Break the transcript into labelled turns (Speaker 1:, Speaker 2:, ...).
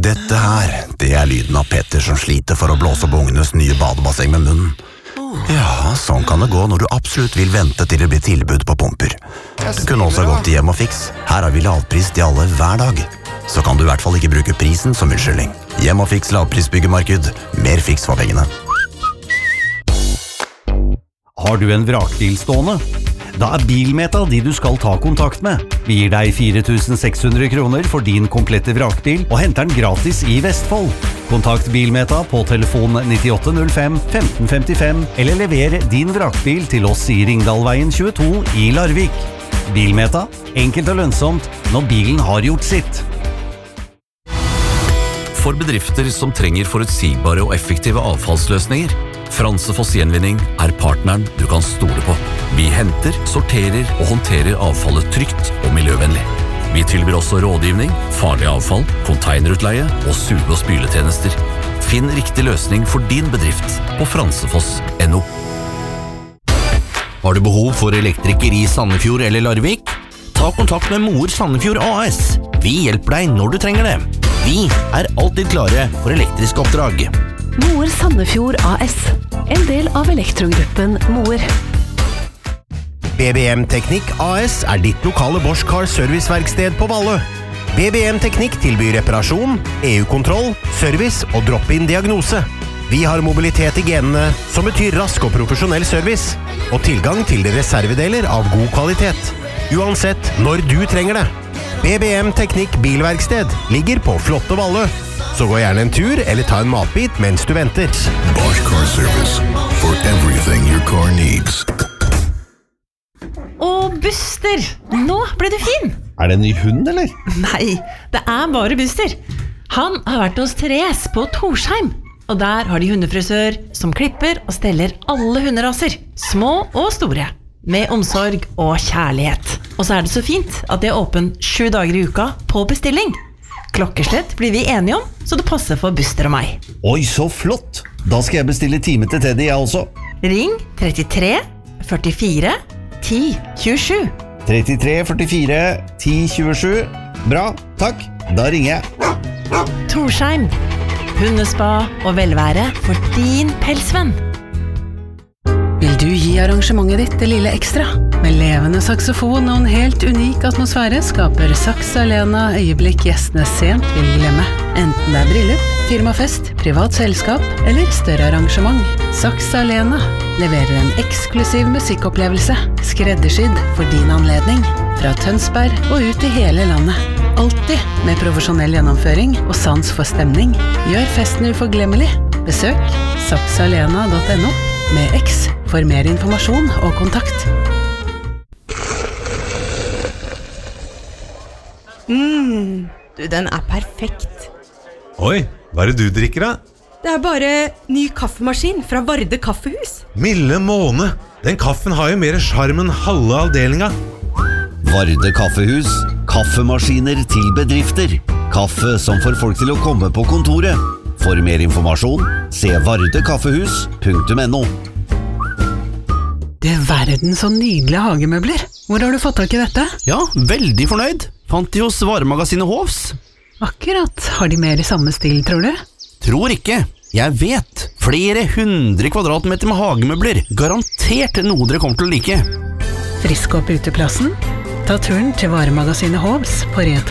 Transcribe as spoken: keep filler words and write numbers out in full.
Speaker 1: Dette her, det er lyden av Petter som sliter for å blåse opp ungenes nye badebasseng med munnen. Ja, sånn kan det gå når du absolutt vil vente til det blir tilbud på pumper. Du kunne også gått til Hjem og Fiks. Her har vi lavpris til alle hver dag. Så kan du i hvert fall ikke bruke prisen som unnskyldning. Hjem og Fiks lavprisbyggemarked. Mer fiks for pengene.
Speaker 2: Har du en vrakbil stående? Da er Bilmeta de du skal ta kontakt med. Vi gir deg fire tusen seks hundre kroner for din komplette vrakbil og henter den gratis i Vestfold. Kontakt Bilmeta på telefon nittiåtte null fem femten femtifem eller lever din vrakbil til oss i Ringdalveien tjueto i Larvik. Bilmeta, enkelt og lønnsomt når bilen har gjort sitt.
Speaker 3: For bedrifter som trenger forutsigbare og effektive avfallsløsninger, Fransefoss Gjenvinning er partneren du kan stole på. Vi henter, sorterer og håndterer avfallet trygt og miljøvennlig. Vi tilbyr også rådgivning, farlig avfall, containerutleie og suge- og spyletjenester. Finn riktig løsning for din bedrift på fransefoss punktum no.
Speaker 4: Har du behov for elektriker i Sandefjord eller Larvik? Ta kontakt med Moer Sandefjord A S. Vi hjelper deg når du trenger det. Vi er alltid klare for elektriske oppdrag.
Speaker 5: Moer Sandefjord A S, en del av elektrogruppen Moer.
Speaker 6: B B M Teknikk A S er ditt lokale Bosch Car serviceverksted på Valle. B B M Teknikk tilbyr reparasjon, E U-kontroll, service og drop-in diagnose. Vi har mobilitet i genene, som betyr rask og profesjonell service, og tilgang til reservedeler av god kvalitet. Uansett når du trenger det. B B M Teknikk Bilverksted ligger på flotte Valle. Så gå gjerne en tur eller ta en matbit mens du venter.
Speaker 7: Bosch Car Service, for everything your car needs.
Speaker 8: Og Buster, nå ble du fin!
Speaker 9: Er det en ny hund, eller?
Speaker 8: Nei, det er bare Buster. Han har vært hos Therese på Torsheim, og der har de hundefrisør som klipper og steller alle hunderaser, små og store, med omsorg og kjærlighet. Og så er det så fint at det er åpen sju dager i uka på bestilling. Klokkeslett blir vi enige om, så det passer for Buster og meg.
Speaker 9: Oi, så flott! Da skal jeg bestille time til Teddy, jeg også.
Speaker 8: Ring trettitre førtifire ti tjuesju.
Speaker 9: trettitre førtifire ti tjuesju. Bra, takk. Da ringer jeg.
Speaker 8: Torsheim. Hundespa og velvære for din pelsvenn.
Speaker 10: Vil du gi arrangementet ditt det lille ekstra? Med levende saksofon og en helt unik atmosfære skaper Saks Arena øyeblikk gjestene sent vil glemme. Enten det er bryllup, firmafest, privat selskap eller større arrangement. Saks Arena leverer en eksklusiv musikkopplevelse, skreddersydd for din anledning. Fra Tønsberg og ut i hele landet. Alltid med profesjonell gjennomføring og sans for stemning. Gjør festen uforglemmelig. Besøk saks arena punktum no med X for mer informasjon og kontakt.
Speaker 11: Mm, du, den er perfekt.
Speaker 12: Oi, hva er det du drikker da?
Speaker 11: Det er bare ny kaffemaskin fra Varde Kaffehus.
Speaker 12: Milde måne, den kaffen har jo mer charm enn halve avdelinga.
Speaker 4: Varde Kaffehus, kaffemaskiner til bedrifter. Kaffe som får folk til å komme på kontoret. For mer informasjon, se varde kaffehus punktum no.
Speaker 10: Det er verden så nydelige hagemøbler. Hvor har du fått tak i dette?
Speaker 4: Ja, veldig fornøyd. Fant de hos varemagasinet Hovs.
Speaker 10: Akkurat. Har de mer i samme stil, tror du?
Speaker 4: Tror ikke. Jeg vet. Flere hundre kvadratmeter med hagemøbler. Garantert noe dere kommer til å like.
Speaker 10: Frisk opp uteplassen. Ta turen til varemagasinet Hovs på Reta.